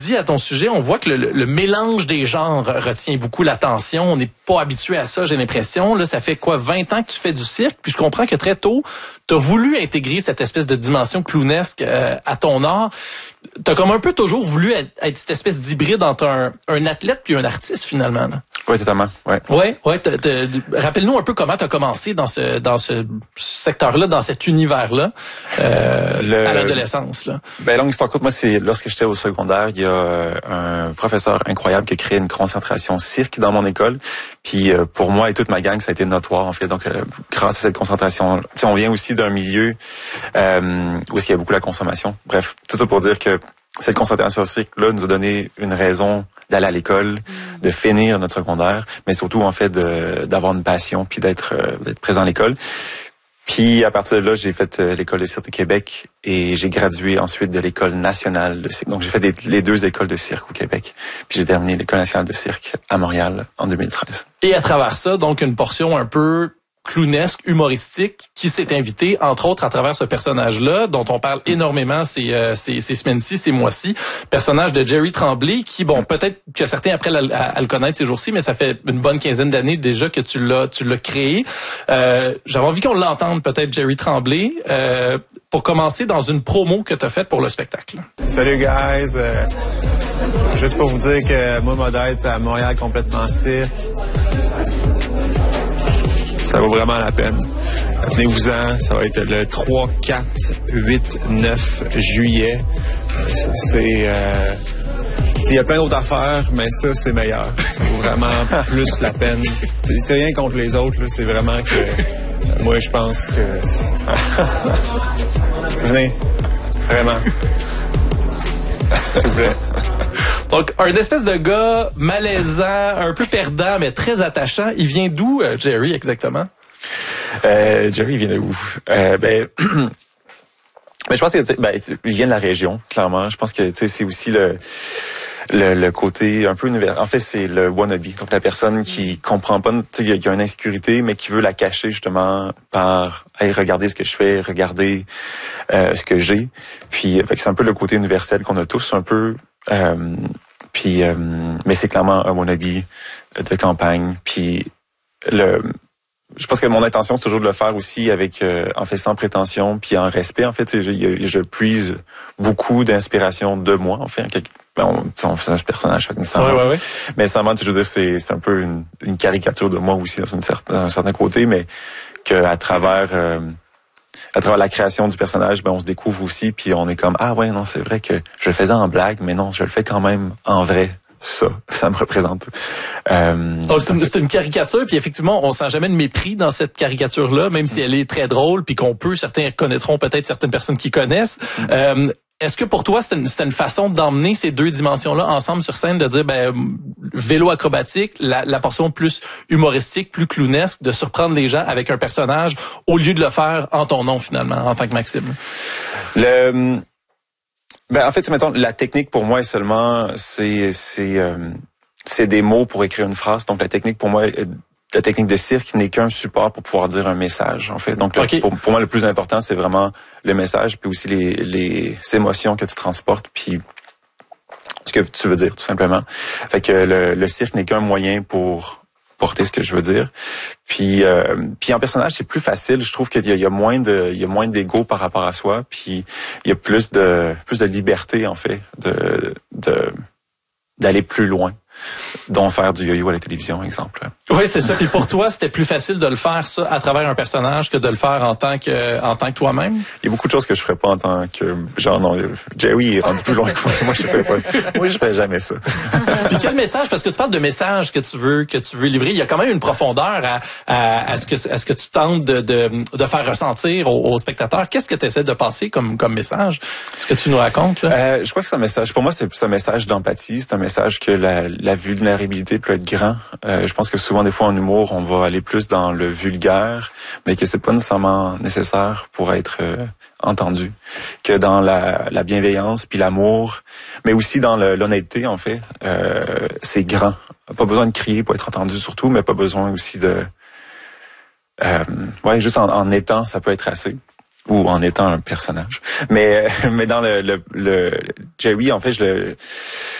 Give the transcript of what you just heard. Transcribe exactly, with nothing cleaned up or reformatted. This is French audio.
Dit à ton sujet, on voit que le, le mélange des genres retient beaucoup l'attention. On n'est pas habitué à ça, j'ai l'impression. Là, ça fait quoi, vingt ans que tu fais du cirque? Puis je comprends que très tôt, tu as voulu intégrer cette espèce de dimension clownesque euh, à ton art. Tu as comme un peu toujours voulu être, être cette espèce d'hybride entre un, un athlète puis un artiste, finalement. Là. Oui, totalement. Ouais. Ouais, ouais. T'as, t'as, rappelle-nous un peu comment tu as commencé dans ce dans ce secteur-là, dans cet univers-là, euh, le... à l'adolescence. Là. Ben, longue histoire courte, moi, c'est lorsque j'étais au secondaire, il y a un professeur incroyable qui a créé une concentration cirque dans mon école. Puis euh, pour moi et toute ma gang, ça a été notoire, en fait. Donc, euh, grâce à cette concentration, tu sais, on vient aussi d'un milieu euh, où est-ce qu'il y a beaucoup la consommation. Bref, tout ça pour dire que cette concentration cirque-là nous a donné une raison d'aller à l'école, de finir notre secondaire, mais surtout, en fait, de, d'avoir une passion puis d'être, euh, d'être présent à l'école. Puis, à partir de là, j'ai fait euh, l'école de cirque de Québec et j'ai gradué ensuite de l'école nationale de cirque. Donc, j'ai fait des, les deux écoles de cirque au Québec. Puis, j'ai terminé l'école nationale de cirque à Montréal en deux mille treize. Et à travers ça, donc, une portion un peu clownesque, humoristique, qui s'est invité, entre autres, à travers ce personnage-là, dont on parle énormément ces, euh, ces, ces semaines-ci, ces mois-ci. Personnage de Jerry Tremblay, qui, bon, peut-être que certains après à, à, à le connaître ces jours-ci, mais ça fait une bonne quinzaine d'années déjà que tu l'as, tu l'as créé. Euh, j'avais envie qu'on l'entende, peut-être, Jerry Tremblay, euh, pour commencer dans une promo que tu as faite pour le spectacle. Salut, guys! Euh, juste pour vous dire que moi, Modette, à Montréal, complètement cirque. Ça vaut vraiment la peine. Venez-vous-en, ça va être le trois, quatre, huit, neuf juillet. C'est... Euh, il y a plein d'autres affaires, mais ça, c'est meilleur. Ça vaut vraiment plus la peine. C'est rien contre les autres, là, c'est vraiment que... Moi, je pense que... Venez. Vraiment. S'il vous plaît. Donc, un espèce de gars malaisant, un peu perdant, mais très attachant. Il vient d'où, euh, Jerry, exactement? Euh, Jerry, il vient de où? Euh, ben, ben, je pense que, ben, il vient de la région, clairement. Je pense que, tu sais, c'est aussi le, le, le côté un peu universel. En fait, c'est le wannabe. Donc, la personne qui comprend pas, tu sais, qui a une insécurité, mais qui veut la cacher, justement, par, hey, regardez ce que je fais, regardez, euh, ce que j'ai. Puis, fait que c'est un peu le côté universel qu'on a tous, un peu, Euh, puis, euh, mais c'est clairement un wannabe de campagne. Puis, le, je pense que mon intention c'est toujours de le faire aussi avec, euh, en fait, sans prétention, puis en respect. En fait, je, je puise beaucoup d'inspiration de moi. En fait, ben on, on fait un personnage chaque instant. Ouais, ouais, ouais. Mais sincèrement, je veux dire, c'est, c'est un peu une, une caricature de moi aussi dans, une certaine, dans un certain côté, mais que à travers euh, à travers la création du personnage, ben on se découvre aussi, puis on est comme ah ouais non c'est vrai que je le faisais en blague, mais non je le fais quand même en vrai. Ça, ça me représente. Euh, Donc c'est une, c'est une caricature, puis effectivement on sent jamais de mépris dans cette caricature-là, même si elle est très drôle, puis qu'on peut certains connaîtront peut-être certaines personnes qui connaissent. Euh, Est-ce que pour toi, c'était une, c'était une façon d'emmener ces deux dimensions-là ensemble sur scène, de dire, ben, vélo acrobatique, la, la portion plus humoristique, plus clownesque, de surprendre les gens avec un personnage, au lieu de le faire en ton nom, finalement, en tant que Maxime? Le, ben, en fait, mettons, la technique pour moi est seulement, c'est, c'est, euh, c'est des mots pour écrire une phrase. Donc, la technique pour moi, la technique de cirque n'est qu'un support pour pouvoir dire un message, en fait. Donc, le, okay. pour, pour moi, le plus important, c'est vraiment le message, puis aussi les, les émotions que tu transportes, puis ce que tu veux dire, tout simplement. Fait que le, le cirque n'est qu'un moyen pour porter ce que je veux dire. Puis, euh, puis en personnage, c'est plus facile. Je trouve qu'il y a, il y a moins de, il y a moins d'ego par rapport à soi, puis il y a plus de, plus de liberté, en fait, de, de, d'aller plus loin. Dont faire du yo-yo à la télévision, exemple. Oui, c'est ça. Puis pour toi, c'était plus facile de le faire ça à travers un personnage que de le faire en tant que en tant que toi-même? Il y a beaucoup de choses que je ferais pas en tant que genre non, Jerry est rendu plus loin que moi. Moi, je fais pas. Moi, je fais jamais ça. Puis quel message? Parce que tu parles de message que tu veux que tu veux livrer. Il y a quand même une profondeur à à, à ce que à ce que tu tentes de de, de faire ressentir aux, aux spectateurs. Qu'est-ce que tu essaies de passer comme comme message? Ce que tu nous racontes là? Euh, je crois que c'est un message. Pour moi, c'est, c'est un message d'empathie. C'est un message que la, la vulnérabilité peut être grand. Euh, je pense que souvent, des fois, en humour, on va aller plus dans le vulgaire, mais que c'est pas nécessairement nécessaire pour être euh, entendu. Que dans la, la bienveillance puis l'amour, mais aussi dans le, l'honnêteté, en fait, euh, c'est grand. Pas besoin de crier pour être entendu, surtout, mais pas besoin aussi de... Euh, ouais, juste en, en étant, ça peut être assez. ou en étant un personnage. Mais mais dans le, le, le Jerry, en fait, je le